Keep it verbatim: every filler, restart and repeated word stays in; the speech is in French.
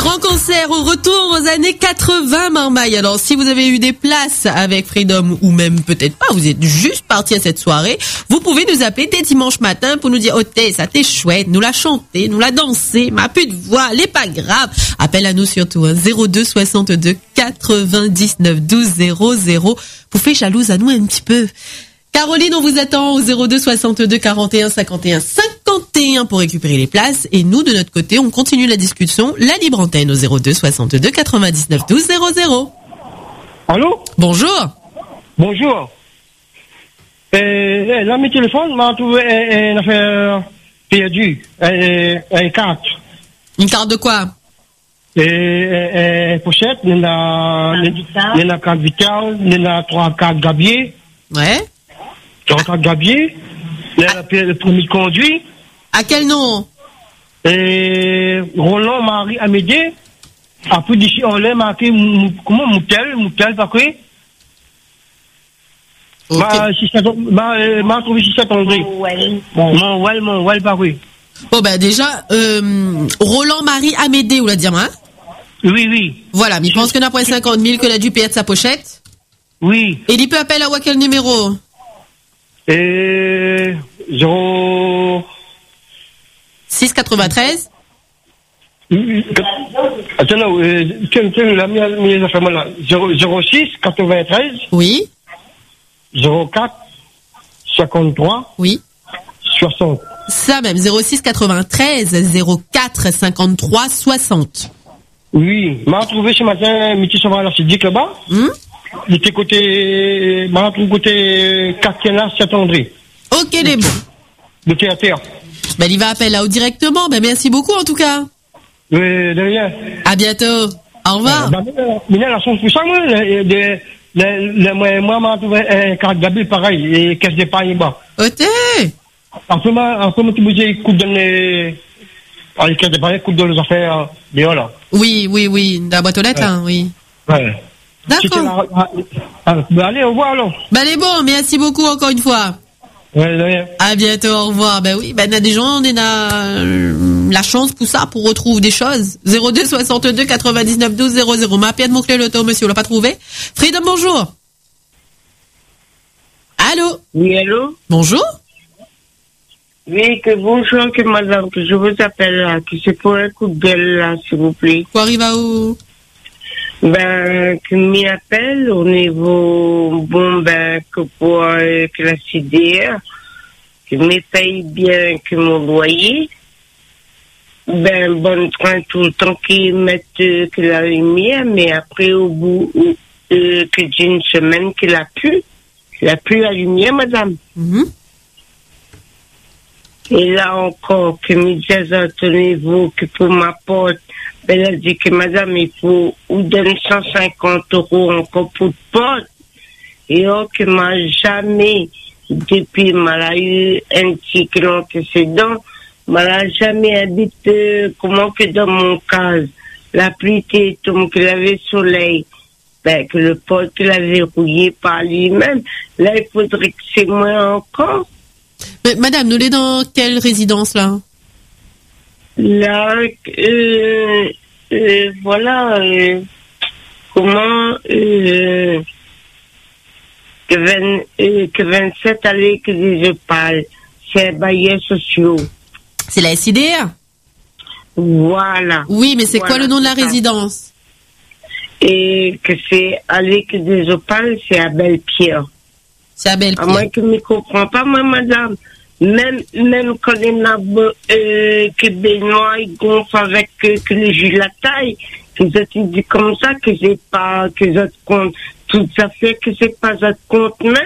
Grand concert au retour aux années quatre-vingts, Marmaille. Alors, si vous avez eu des places avec Freedom ou même peut-être pas, vous êtes juste parti à cette soirée, vous pouvez nous appeler dès dimanche matin pour nous dire, oh, t'es, ça t'est chouette, nous la chanter, nous la danser, ma pute voix, elle est pas grave. Appelle à nous surtout, hein, zéro deux soixante-deux quatre-vingt-dix-neuf douze zéro zéro. Vous faites jalouse à nous un petit peu. Caroline, on vous attend au zéro deux soixante-deux quarante et un cinquante et un cinquante et un pour récupérer les places. Et nous, de notre côté, on continue la discussion, la libre antenne au zéro deux soixante-deux quatre-vingt-dix-neuf douze zéro zéro. Allô? Bonjour. Bonjour. Euh, là, mes téléphones m'a trouvé une affaire perdue. Une carte. Une carte de quoi? Une pochette, il y en a carte vitale, il y en a trois cartes Gabier. Ouais. Trois cartes Gabier. Il y a le premier conduit. À quel nom? Et Roland Marie Amédée. Après, d'ici, on l'a marqué, comment, Moutel, Moutel, pas quoi? Ok. Ma, si ça, ma, ma, trouvé si ça tomberait. Mon well, mon well, pas quoi? Bon, ben, déjà, euh, Roland Marie Amédée, ou la dire, hein? Oui, oui. Voilà, mais je pense que n'a pas cinquante mille que l'a dû payer de sa pochette. Oui. Et il peut appeler à quel numéro? Et, zéro, six quatre-vingt-treize. Attends, non, euh, tiens, tiens, la mise à faire là. zéro six quatre-vingt-treize. Oui. zéro quatre cinquante-trois. Oui. soixante. Ça même, zéro six quatre-vingt-treize zéro quatre cinquante-trois soixante. Oui, m'a trouvé ce matin, Miti Sauvage, là, c'est dit là-bas. Hmm? Il était côté, m'a trouvé côté Cartier-là, Saint-André. Ok, les bons. Le théâtre. Ben, il va appeler là-haut directement. Ben, merci beaucoup, en tout cas. Oui, de rien. À bientôt. Au revoir. Ben, mais là, la chance pour ça, moi, le, le, le, moi, moi, m'a trouvé un carte Gabriel pareil, et caisse d'épargne bas. Ok. En ce moment, en ce moment, tu me dis, coup de les, les caisses d'épargne, coup de les affaires, des là. Oui, oui, oui. La boîte aux lettres, là, oui. Ouais. D'accord. Ben, allez, au revoir, alors. Ben, les bons. Merci beaucoup, encore une fois. Ouais, de rien. À bientôt, au revoir. Ben oui, ben, il y a des gens, on a euh, la chance pour ça, pour retrouver des choses. zéro deux soixante-deux quatre-vingt-dix-neuf douze zéro zéro. Ma pied de mon clé l'auto, monsieur, on l'a pas trouvé. Freedom, bonjour. Allô? Oui, allô? Bonjour. Oui, que bonjour, que madame, que je vous appelle là, que c'est pour un coup de gueule là, s'il vous plaît. Quoi arrive à où? Ben, que m'y appelle au niveau, bon, ben, que pour, euh, que la C D R, que m'y paye bien que mon loyer. Ben, bon train tout le temps qu'ils mettent euh, que la lumière, mais après, au bout, euh, que j'ai une semaine qu'il a plus, il a plus la lumière, madame. Mm-hmm. Et là encore, que me disait, attendez-vous, que pour ma porte, elle a dit que madame, il faut, ou donne cent cinquante euros encore pour de porte. Et oh, que m'a jamais, depuis, m'a eu un petit antécédent, m'a jamais habité, comment que dans mon cas, la pluie tombe, qu'il avait soleil, ben, que le porte, qu'il avait rouillé par lui-même. Là, il faudrait que c'est moi encore. Mais, madame, nous l'est dans quelle résidence, là? Là, euh, euh, voilà, euh, comment, euh, que, vingt, euh, que vingt-sept allées que je parle, c'est bailleurs sociaux. C'est la S I D R? Voilà. Oui, mais c'est voilà, quoi le nom de la ça. résidence? Et que c'est allées que je parle, c'est à Belle-Pierre. C'est à Belle-Pierre. À moins que je ne comprends pas, moi, madame. Même, même quand il y a, euh, que Benoît, il gonfle avec, euh, que le jus de la taille, que je te dis comme ça, que j'ai pas, que je compte, tout ça fait que c'est pas un compte,